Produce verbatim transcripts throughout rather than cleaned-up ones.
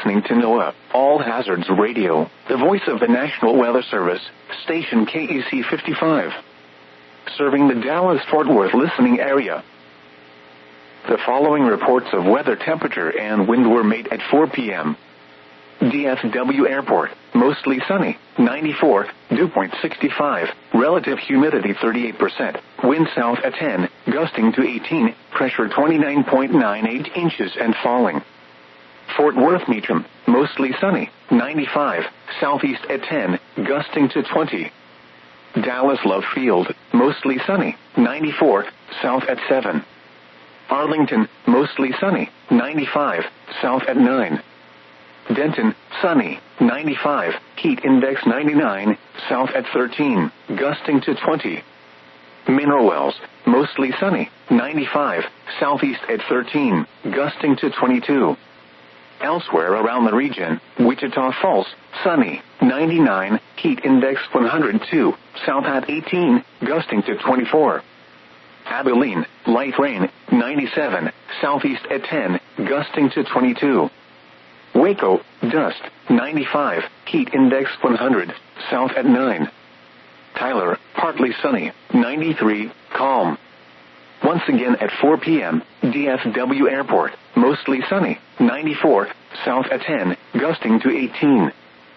listening to NOAA, All Hazards Radio, the voice of the National Weather Service, station K E C fifty-five. Serving the Dallas-Fort Worth listening area. The following reports of weather, temperature, and wind were made at four p.m. D F W Airport, mostly sunny, ninety-four, dew point sixty-five, relative humidity thirty-eight percent, wind south at ten, gusting to eighteen, pressure twenty-nine point nine eight inches and falling. Fort Worth Meacham, mostly sunny, ninety-five, southeast at ten, gusting to twenty. Dallas Love Field, mostly sunny, ninety-four, south at seven. Arlington, mostly sunny, ninety-five, south at nine. Denton, sunny, ninety-five, heat index ninety-nine, south at thirteen, gusting to twenty. Mineral Wells, mostly sunny, ninety-five, southeast at thirteen, gusting to twenty-two. Elsewhere around the region, Wichita Falls, sunny, ninety-nine, heat index one hundred two, south at eighteen, gusting to twenty-four. Abilene, light rain, ninety-seven, southeast at ten, gusting to twenty-two. Waco, dust, ninety-five, heat index one hundred, south at nine. Tyler, partly sunny, ninety-three, calm. Once again at four p.m., D F W Airport, mostly sunny, ninety-four, south at ten, gusting to eighteen.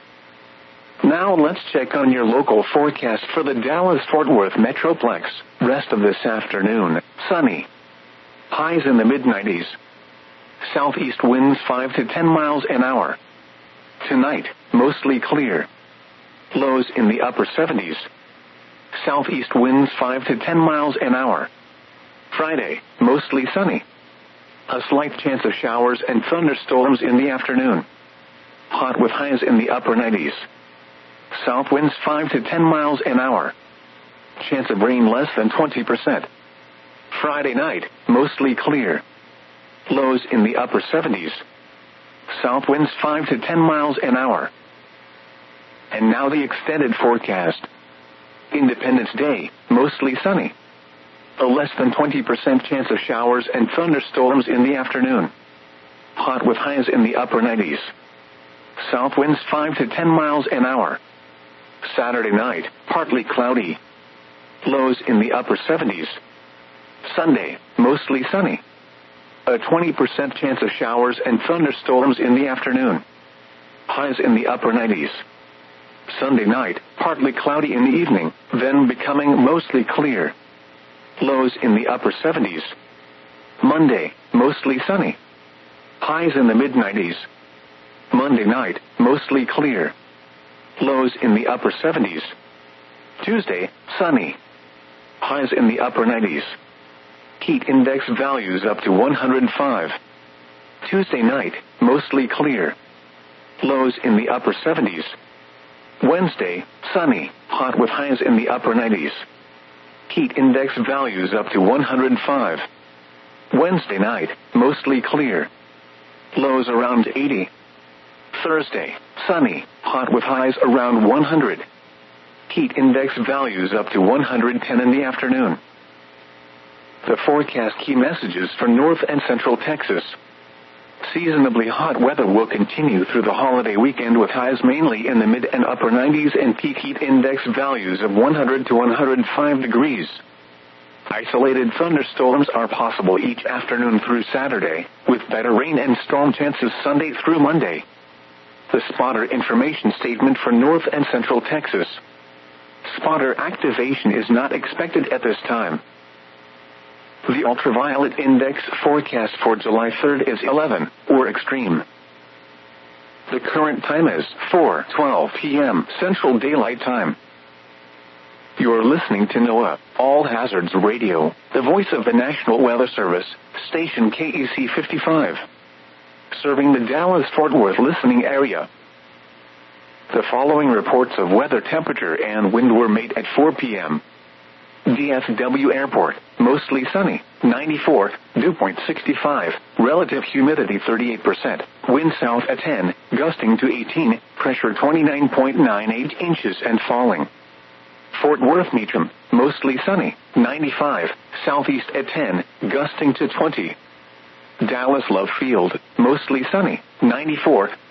Now let's check on your local forecast for the Dallas-Fort Worth Metroplex. Rest of this afternoon, sunny. Highs in the mid nineties. Southeast winds five to ten miles an hour. Tonight, mostly clear. Lows in the upper seventies. Southeast winds five to ten miles an hour. Friday, mostly sunny. A slight chance of showers and thunderstorms in the afternoon. Hot with highs in the upper nineties. South winds five to ten miles an hour. Chance of rain less than twenty percent. Friday night, mostly clear. Lows in the upper seventies. South winds five to ten miles an hour. And now the extended forecast. Independence Day, mostly sunny. A less than twenty percent chance of showers and thunderstorms in the afternoon. Hot with highs in the upper nineties. South winds five to ten miles an hour. Saturday night, partly cloudy. Lows in the upper seventies. Sunday, mostly sunny. A twenty percent chance of showers and thunderstorms in the afternoon. Highs in the upper nineties. Sunday night, partly cloudy in the evening, then becoming mostly clear. Lows in the upper seventies. Monday, mostly sunny. Highs in the mid nineties. Monday night, mostly clear. Lows in the upper seventies. Tuesday, sunny. Highs in the upper nineties. Heat index values up to one hundred five. Tuesday night, mostly clear. Lows in the upper seventies. Wednesday, sunny, hot with highs in the upper nineties. Heat index values up to one hundred five. Wednesday night, mostly clear. Lows around eighty. Thursday, sunny, hot with highs around one hundred. Heat index values up to one hundred ten in the afternoon. The forecast key messages for North and Central Texas. Seasonably hot weather will continue through the holiday weekend with highs mainly in the mid and upper nineties and peak heat index values of one hundred to one hundred five degrees. Isolated thunderstorms are possible each afternoon through Saturday, with better rain and storm chances Sunday through Monday. The spotter information statement for North and Central Texas. Spotter activation is not expected at this time. The ultraviolet index forecast for July third is eleven, or extreme. The current time is four twelve p.m. Central Daylight Time. You're listening to NOAA, All Hazards Radio, the voice of the National Weather Service, station K E C fifty-five. Serving the Dallas-Fort Worth listening area. The following reports of weather, temperature, and wind were made at four p.m. D F W Airport, mostly sunny, ninety-four, dew point sixty-five, relative humidity thirty-eight percent, wind south at ten, gusting to eighteen, pressure twenty-nine point nine eight inches and falling. Fort Worth Meacham, mostly sunny, ninety-five, southeast at ten, gusting to twenty. Dallas Love Field, mostly sunny, ninety-four,